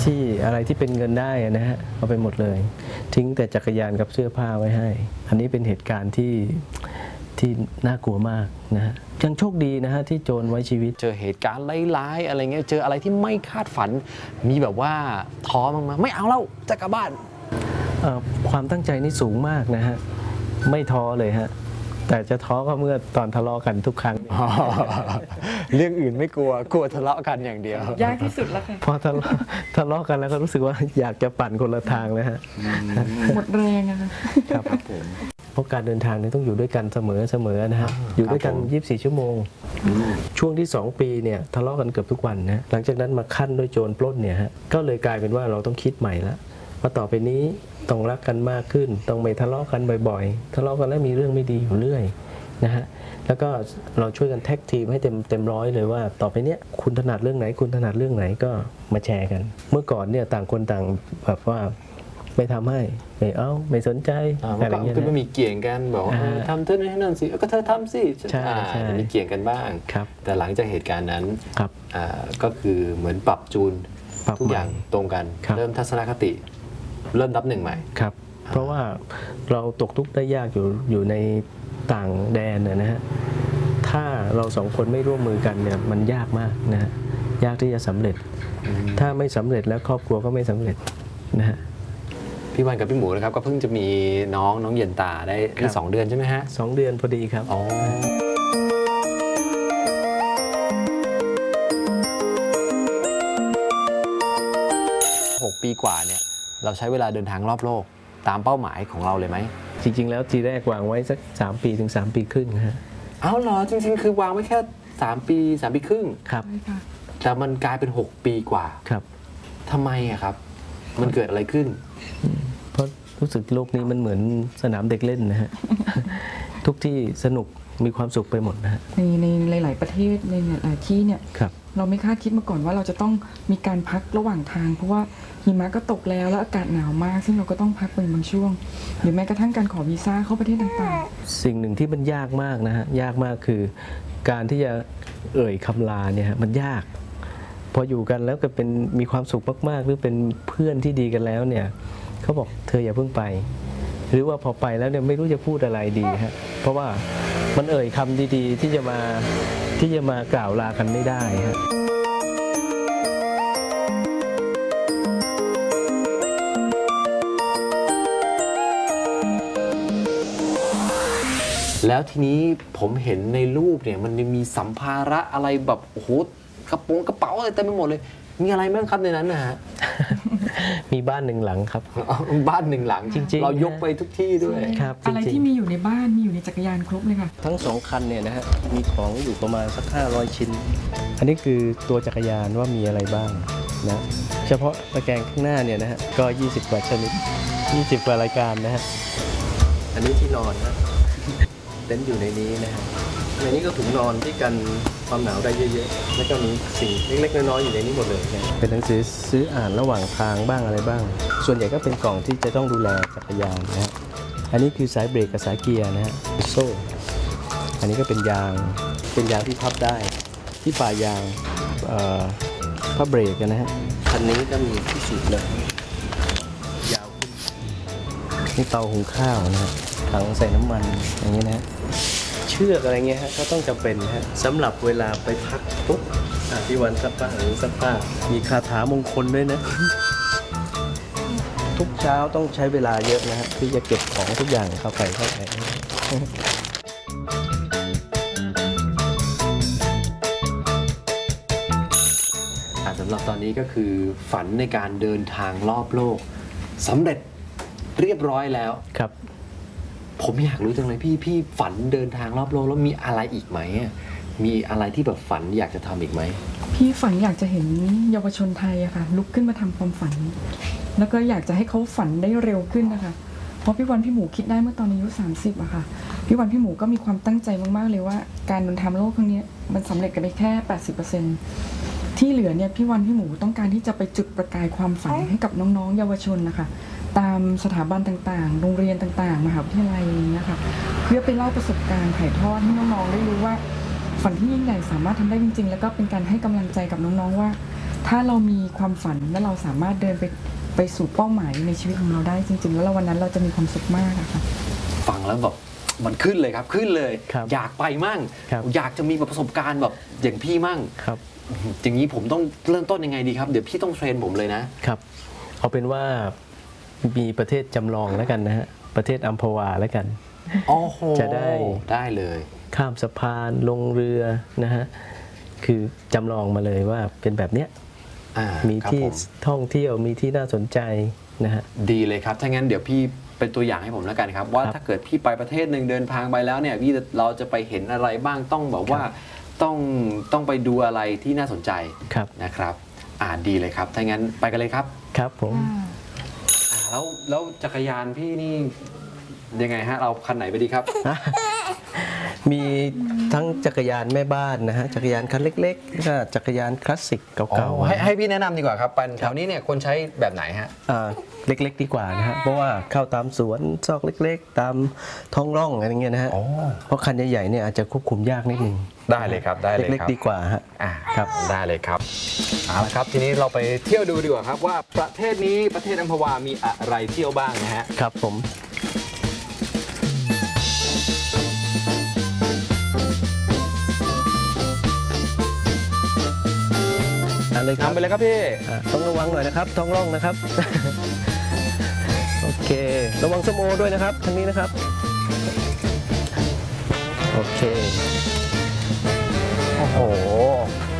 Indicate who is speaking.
Speaker 1: ที่อะไรที่เป็นเงินได้นะฮะเอาไปหมดเลยทิ้งแต่จักรยานกับเสื้อผ้าไว้ให้อันนี้เป็นเหตุการณ์ที่น่ากลัวมากนะฮะยังโชคดีนะฮะที่โจรไว้ชีวิต
Speaker 2: เจอเหตุการณ์ร้ายๆอะไรเงี้ยเจออะไรที่ไม่คาดฝันมีแบบว่าท้อมั้งไหมไม่เอาแล้วจะกลับบ้าน
Speaker 1: ความตั้งใจนี่สูงมากนะฮะไม่ท้อเลยฮะแต่จะท้อก็เมื่อตอนทะเลาะกันทุกครั้ง
Speaker 2: เรื่องอื่นไม่กลัวทะเลาะกันอย่างเดียวย
Speaker 3: ากที่สุดแล้วค่ะ
Speaker 1: พอทะเลาะกันแล้วก็รู้สึกว่าอยากจะปั่นคนละทางเลยฮะ
Speaker 3: หมดแรงอะค่ะ
Speaker 1: ครับผมเพราะการเดินทางนี่ต้องอยู่ด้วยกันเสมอนะฮะอยู่ด้วยกัน24 ชั่วโมงช่วงที่2 ปีเนี่ยทะเลาะกันเกือบทุกวันนะหลังจากนั้นมาขั้นด้วยโจรปล้นเนี่ยฮะก็เลยกลายเป็นว่าเราต้องคิดใหม่ละว่าต่อไปนี้ต้องรักกันมากขึ้นต้องไม่ทะเลาะกันบ่อยๆทะเลาะกันแล้วมีเรื่องไม่ดีอยู่เรื่อยนะฮะแล้วก็เราช่วยกันแท็กทีมให้เต็มร้อยเลยว่าต่อไปเนี้ยคุณถนัดเรื่องไหนคุณถนัดเรื่องไหนก็มาแชร์กันเมื่อก่อนเนี่ยต่างคนต่างแบบว่าไม่ทำให้ไม่เอาไม่สนใจ
Speaker 2: อะไรอย่างเงี้ยก็มีเกี่ยงกันบอกทำเท่านั้นนั่นสิก็เธอทำสิ
Speaker 1: ใช่
Speaker 2: มีเกี่ยงกันบ้างแต่หลังจากเหตุการณ์นั้นก็คือเหมือนปรับจูนทุกอย่างตรงกันเริ่มทัศนคติเริ่มนับหนึ่งใหม่
Speaker 1: ครับเพราะว่าเราตกทุกข์ได้ยากอยู่ในต่างแดนนะฮะถ้าเราสองคนไม่ร่วมมือกันเนี่ยมันยากมากนะฮะยากที่จะสำเร็จถ้าไม่สำเร็จแล้วครอบครัวก็ไม่สำเร็จนะฮะ
Speaker 2: พี่วันกับพี่หมูนะครับก็เพิ่งจะมีน้องเย็นตาได้2 เดือนใช่ไหมฮะ
Speaker 1: 2 เดือนพอดีครับ
Speaker 2: 6 ปีกว่าเนี่ยเราใช้เวลาเดินทางรอบโลกตามเป้าหมายของเราเลยไหม
Speaker 1: จริงๆแล้วทีแรกวางไว้สัก3 ปีถึง3 ปีครึ่งฮะ
Speaker 2: เอาเหรอจริงๆคือวางไว้แค่3 ปี3 ปีครึ่ง
Speaker 1: ครับ
Speaker 2: แต่มันกลายเป็น6 ปีกว่า
Speaker 1: ครับ
Speaker 2: ทำไมอะครับมันเกิดอะไรขึ้น
Speaker 1: เพราะรู้สึกโลกนี้มันเหมือนสนามเด็กเล่นนะฮะทุกที่สนุกมีความสุขไปหมดนะฮะ
Speaker 3: ในหลายๆประเทศในหลายที่เนี่ยเราไม่คาดคิดมาก่อนว่าเราจะต้องมีการพักระหว่างทางเพราะว่าหิมะก็ตกแล้วอากาศหนาวมากซึ่งเราก็ต้องพักเป็นบางช่วงหรือแม้กระทั่งการขอวีซ่าเข้าประเทศต่าง
Speaker 1: ๆสิ่งหนึ่งที่มันยากมากนะฮะยากมากคือการที่จะคำลาเนี่ยฮะมันยากพออยู่กันแล้วก็เป็นมีความสุขมากๆหรือเป็นเพื่อนที่ดีกันแล้วเนี่ยเขาบอกเธออย่าเพิ่งไปหรือว่าพอไปแล้วเนี่ยไม่รู้จะพูดอะไรดีฮะเพราะว่ามันคำดีๆที่จะมากล่าวลากันไม่ได้ฮะ
Speaker 2: แล้วทีนี้ผมเห็นในรูปเนี่ยมันมีสัมภาระอะไรแบบโอ้โหกระเป๋าอะไรเต็มไปหมดเลยมีอะไรบ้างครับในนั้นนะฮะ
Speaker 1: มีบ้าน1 หลังครับ
Speaker 2: บ้าน1 หลังจริงๆเรายกไปทุกที่ด้วย
Speaker 1: ครับ
Speaker 3: อะไรที่มีอยู่ในบ้านมีอยู่ในจักรยานครบเลยค่ะ
Speaker 1: ทั้ง2 คันเนี่ยนะฮะมีของอยู่ประมาณสัก500 ชิ้นอันนี้คือตัวจักรยานว่ามีอะไรบ้างนะเฉพาะตะแกรงข้างหน้าเนี่ยนะฮะก็20 กว่าชนิด20 กว่ารายการนะฮะอันนี้ที่นอนนะเต็นท์อยู่ในนี้นะฮะในนี้ก็ถุงนอนที่กันความหนาวได้เยอะๆแล้วก็มีสิ่งเล็กๆน้อยๆอยู่ในนี้หมดเลยนะเป็นหนังสือซื้ออ่านระหว่างทางบ้างอะไรบ้างส่วนใหญ่ก็เป็นกล่องที่จะต้องดูแลจักรยานนะฮะอันนี้คือสายเบรกกับสายเกียร์นะฮะโซ่อันนี้ก็เป็นยางที่พับได้ที่ปลายยางผ้าเบรกนะฮะคันนี้ก็มีที่สุดเลยยาวนี่เตาหุงข้าวนะฮะถังใส่น้ำมันอย่างนี้นะฮะเชือกอะไรเงี้ยฮะก็ต้องจำเป็นฮะสำหรับเวลาไปพักปุ๊บพี่วันซักผ้าหรือซักผ้ามีคาถามงคลด้วยนะทุกเช้าต้องใช้เวลาเยอะนะฮะที่จะเก็บของทุกอย่างเข้าไป
Speaker 2: สำหรับตอนนี้ก็คือฝันในการเดินทางรอบโลกสำเร็จเรียบร้อยแล้ว
Speaker 1: ครับ
Speaker 2: ผมอยากรู้จังเลยพี่ฝันเดินทางรอบโลกแล้วมีอะไรอีกไหมมีอะไรที่แบบฝันอยากจะทำอีกไหม
Speaker 3: พี่ฝันอยากจะเห็นเยาวชนไทยอะค่ะลุกขึ้นมาทำความฝันแล้วก็อยากจะให้เขาฝันได้เร็วขึ้นนะคะเพราะพี่วันพี่หมูคิดได้เมื่อตอนอายุ30อะค่ะพี่วันพี่หมูก็มีความตั้งใจมากๆเลยว่าการเดินทางโลกครั้งนี้มันสำเร็จกันไปแค่ 80% ที่เหลือเนี่ยพี่วันพี่หมูต้องการที่จะไปจุดประกายความฝันให้กับน้องๆเยาวชนนะคะตามสถาบันต่างๆโรงเรียนต่างๆมหาวิทยาลัยอย่างเงี้ยค่ะเพื่อไปเล่าประสบการณ์ถ่ายทอดให้น้องๆได้รู้ว่าฝันที่ยิ่งใหญ่สามารถทำได้จริงๆแล้วก็เป็นการให้กำลังใจกับน้องๆว่าถ้าเรามีความฝันและเราสามารถเดินไปสู่เป้าหมายในชีวิตของเราได้จริงๆ แล้ววันนั้นเราจะมีความสุขมากอะค่ะ
Speaker 2: ฟังแล้วแบบมันขึ้นเลยครับขึ้นเลย
Speaker 1: ครับ
Speaker 2: อยากไปมั่ง
Speaker 1: ครับ
Speaker 2: อยากจะมีประสบการณ์แบบอย่างพี่มั่ง
Speaker 1: ครับ
Speaker 2: อย่างนี้ผมต้องเริ่มต้นยังไงดีครับเดี๋ยวพี่ต้องเทรนผมเลยนะ
Speaker 1: ครับเอาเป็นว่ามีประเทศจำลองแล้วกันนะฮะประเทศอัมพวาแล้วกัน
Speaker 2: โอ้โห
Speaker 1: จะได้
Speaker 2: ได้เลย
Speaker 1: ข้ามสะพานลงเรือนะฮะคือจำลองมาเลยว่าเป็นแบบเนี้ย มี
Speaker 2: ครับ
Speaker 1: ที่
Speaker 2: ผม
Speaker 1: ท่องเที่ยวมีที่น่าสนใจนะฮะ
Speaker 2: ดีเลยครับถ้างั้นเดี๋ยวพี่เป็นตัวอย่างให้ผมแล้วกันครับ ว่า
Speaker 1: ครับ
Speaker 2: ถ้าเกิดพี่ไปประเทศหนึ่งเดินทางไปแล้วเนี่ยพี่เราจะไปเห็นอะไรบ้างต้องแบบว่าต้องไปดูอะไรที่น่าสนใจ
Speaker 1: ครับ
Speaker 2: นะครับดีเลยครับถ้างั้นไปกันเลยครับ
Speaker 1: ครับผม
Speaker 2: แล้วจักรยานพี่นี่ยังไงฮะเราคันไหนไปดีครับ
Speaker 1: มีทั้งจักรยานแม่บ้านนะฮะจักรยานคันเล็กๆแล้วก็จักรยานคลาสสิกเก่าๆ
Speaker 2: ให้พี่แนะนำดีกว่าครับปันแถวนี้เนี่ยคนใช้แบบไหนฮะ
Speaker 1: เล็กๆดีกว่านะฮะเพราะว่าเข้าตามสวนซอกเล็กๆ ตามท้องร่องอะไรเงี้ยนะฮะ
Speaker 2: อ๋อ
Speaker 1: เพราะคันใหญ่ๆเนี่ยอาจจะควบคุมยากนิดนึง
Speaker 2: ได้เลยครับได้เลย
Speaker 1: เล็ก
Speaker 2: ครับ
Speaker 1: ๆดีกว่าฮะ ครับ
Speaker 2: ได้เลยครับเอาละครับทีนี้เราไปเที่ยวดูดีกว่าครับว่าประเทศนี้ประเทศอัมพวามีอะไรเที่ยวบ้างนะฮะ
Speaker 1: ครับผมเลยครับ
Speaker 2: นำไปเลยครับพี่
Speaker 1: ต้องระวังหน่อยนะครับท้องร่องนะครับ โอเค ระวังสโมด้วยนะครับทางนี้นะครับ โอเค
Speaker 2: โอ้โห